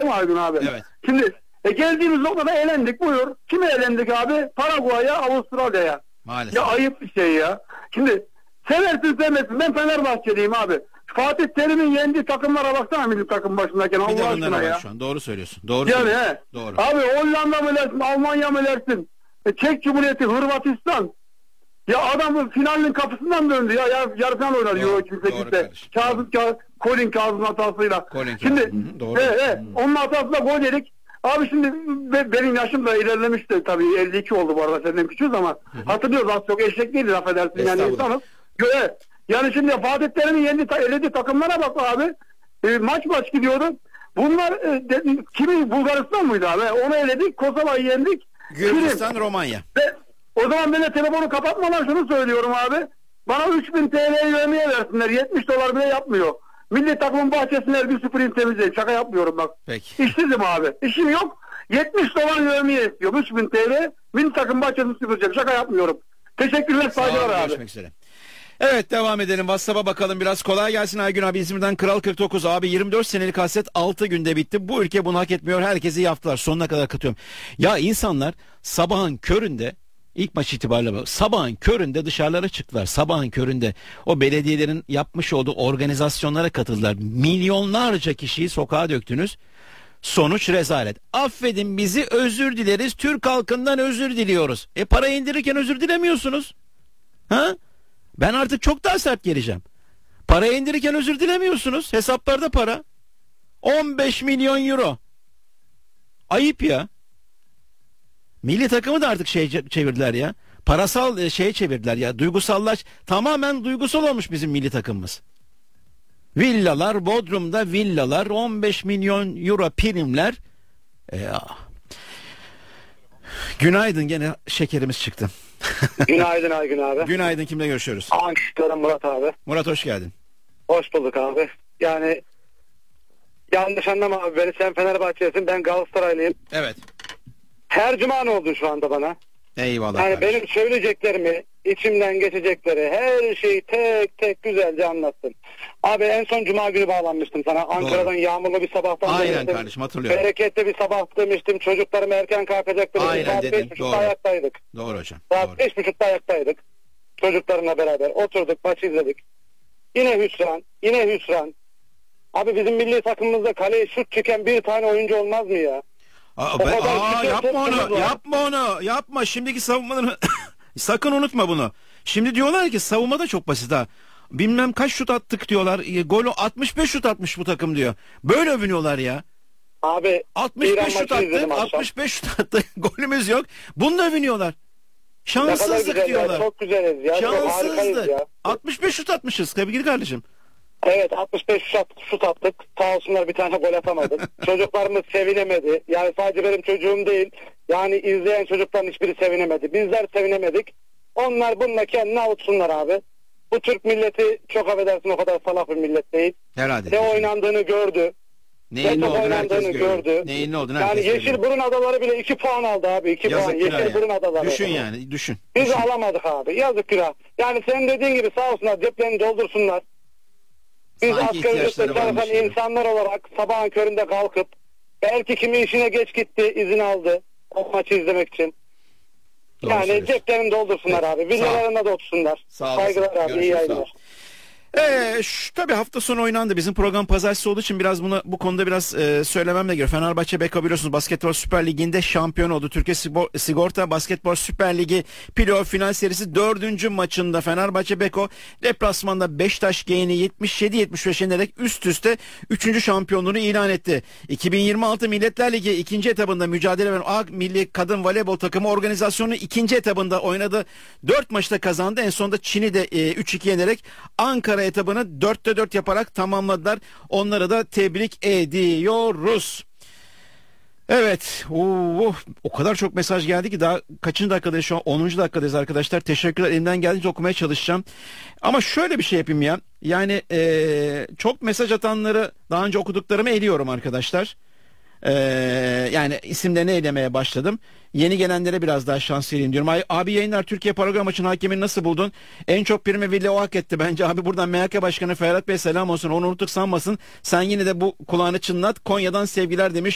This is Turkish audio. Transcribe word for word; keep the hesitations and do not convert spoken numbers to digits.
mu Aydın abi? Evet. Şimdi e, geldiğimiz noktada elendik, buyur. Kime elendik abi? Paraguay'a, Avustralya'ya. Maalesef. Ya ayıp bir şey ya. Şimdi seversin sevmesin, ben Fenerbahçeliyim abi. Fatih Terim'in yendiği takımlara baksana, milli takım başındayken Bir de Allah bunlar aşkına var ya. şu an. Doğru söylüyorsun. Doğru Yani söylüyorsun. he. Doğru. Abi Hollanda mı dersin, Almanya mı dersin? E, Çek Cumhuriyeti, Hırvatistan. Ya adam finalin kapısından döndü ya. Yar, yarı final oynadı Euro iki bin sekizde. Kazım, Kazım, Colin Kazım hatasıyla. Colin şimdi Kazım. Doğru. He, he, onun hatasıyla gol yedik. Abi şimdi be, benim yaşım da ilerlemişti tabii, elli iki oldu bu arada, senden küçüğüz ama hı hı. hatırlıyoruz, az çok eşek değiliz, affedersin yani insanız. Evet. Yani şimdi Fatih Terim'in yendi, eledi takımlara bak abi. E, maç maç gidiyordu. Bunlar e, de, kimi, Bulgaristan mıydı abi? Onu eledik, Kosova'yı yendik. Gürcistan, Romanya. Ve o zaman ben de telefonu kapatmadan şunu söylüyorum abi. Bana üç bin T L yövmeye versinler. yetmiş dolar bile yapmıyor. Milli takımın bahçesine bir sprint temizleyin. Şaka yapmıyorum bak. Peki. İşsizim abi. İşim yok. yetmiş dolar yövmeye istiyor. üç bin T L. Milli takım bahçesini süpürecek. Şaka yapmıyorum. Teşekkürler, saygılar abi. Görüşmek üzere. Evet, devam edelim. WhatsApp'a bakalım biraz. Kolay gelsin Aygün abi. İzmir'den Kral kırk dokuz abi. yirmi dört senelik hasret altı günde bitti. Bu ülke bunu hak etmiyor. Herkese iyi haftalar. Sonuna kadar katıyorum. Ya insanlar sabahın köründe, İlk maç itibariyle bak, sabahın köründe dışarılara çıktılar. Sabahın köründe o belediyelerin yapmış olduğu organizasyonlara katıldılar. Milyonlarca kişiyi sokağa döktünüz. Sonuç rezalet. Affedin bizi, özür dileriz. Türk halkından özür diliyoruz. E para indirirken özür dilemiyorsunuz. Ha? Ben artık çok daha sert geleceğim. Parayı indirirken özür dilemiyorsunuz. Hesaplarda para. on beş milyon euro. Ayıp ya. Milli takımı da artık şey çevirdiler ya. Parasal şeye çevirdiler ya. Duygusallaş. Tamamen duygusal olmuş bizim milli takımımız. Villalar, Bodrum'da villalar, on beş milyon euro primler. Ya. Günaydın, gene şekerimiz çıktı. Günaydın Aygün abi. Günaydın, kimle görüşüyoruz? Ankara'dan Murat abi. Murat, hoş geldin. Hoş bulduk abi. Yani yanlış anlama abi, beni, sen Fenerbahçe'sin, ben Galatasaraylıyım. Evet. Her cuma ne oldu şu anda bana? Eyvallah. Yani kardeşim. benim söyleyeceklerimi, içimden geçecekleri her şeyi tek tek güzelce anlattım. Abi en son cuma günü bağlanmıştım sana. Ankara'dan Doğru. yağmurlu bir sabahtan Aynen demiştim. kardeşim, hatırlıyorum. Bereketli bir sabah demiştim. Çocuklarım erken kalkacaktı. Aynen Saat dedim. beş buçukta Doğru. ayaktaydık. Doğru hocam. Saat beş buçukta ayaktaydık. Çocuklarımla beraber oturduk, maç izledik. Yine hüsran, yine hüsran. Abi bizim milli takımımızda kaleye şut çeken bir tane oyuncu olmaz mı ya? Aa, ben, aa, yapma onu, yapma onu, yapma. Şimdiki savunmaları sakın unutma bunu. Şimdi diyorlar ki savunmada çok basit ha. Bilmem kaç şut attık diyorlar. E, golü altmış beş şut atmış bu takım diyor. Böyle övünüyorlar ya. Abi altmış beş şut attık, altmış beş şut attık. Golümüz yok. Bununla övünüyorlar. Şanssızlık diyorlar. Ya, çok güzeliz ya. Şanssızlık. Ya. altmış beş şut atmışız sevgili kardeşim. Evet, altmış beş şut, şut attık. Sağ olsunlar bir tane gol atamadık. Çocuklarımız sevinemedi. Yani sadece benim çocuğum değil. Yani izleyen çocukların hiçbiri sevinemedi. Bizler sevinemedik. Onlar bununla kendini avutsunlar abi. Bu Türk milleti, çok affedersin, o kadar salak bir millet değil. Herhalde. Ne oynandığını gördü. Neyin ne olduğunu herkes gördü. gördü. Neyin ne olduğunu herkes Yani Yeşilburun adaları bile iki puan aldı abi. iki puan. Yeşilburun adaları. Düşün yani, düşün. Biz düşün. alamadık abi. Yazık günah. Yani senin dediğin gibi sağ olsunlar, ceplerini doldursunlar. Biz asgari ücretle çalışan insanlar olarak sabahın köründe kalkıp, belki kimi işine geç gitti, izin aldı o maçı izlemek için. Doğru yani ceplerini doldursunlar evet. abi. Villalarına da otursunlar. Saygılar abi. Görüşürüz, iyi yayınlar. Ee, şu, tabii hafta sonu oynandı. Bizim program pazartesi olduğu için biraz bunu bu konuda biraz e, söylemem gerekiyor. Fenerbahçe Beko biliyorsunuz Basketbol Süper Ligi'nde şampiyon oldu. Türkiye Sigorta Basketbol Süper Ligi playoff final serisi dördüncü maçında Fenerbahçe Beko deplasmanda Beşiktaş G'ni yetmiş yedi yetmiş beş yenerek üst üste üçüncü şampiyonluğunu ilan etti. iki bin yirmi altı Milletler Ligi ikinci etabında mücadele veren A Milli Kadın Voleybol takımı organizasyonu ikinci etabında oynadı. dört maçta kazandı. En sonunda Çin'i de e, üç iki yenerek Ankara etabını dörtte dört yaparak tamamladılar. Onlara da tebrik ediyoruz. Evet. Oo, o kadar çok mesaj geldi ki daha kaçıncı dakikadayız şu an? onuncu dakikadayız arkadaşlar. Teşekkürler. Elimden geldiğince okumaya çalışacağım. Ama şöyle bir şey yapayım ya. Yani ee, çok mesaj atanları daha önce okuduklarımı eliyorum arkadaşlar. Ee, yani isimlerini eylemeye başladım. Yeni gelenlere biraz daha şans vereyim diyorum. Abi yayınlar, Türkiye Paraguay maçının hakemini nasıl buldun? En çok primi Villa o hak etti bence. Abi buradan M H K Başkanı Ferhat Bey selam olsun. Onu unuttuk sanmasın. Sen yine de bu kulağını çınlat. Konya'dan sevgiler demiş